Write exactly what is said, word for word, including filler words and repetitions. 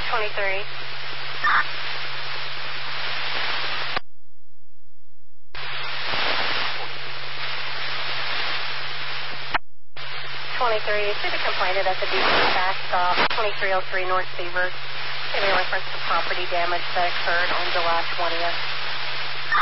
twenty-three. twenty-three, you see the complainant at the D C fast stop, twenty-three oh three North Seaver, giving reference to property damage that occurred on July twentieth.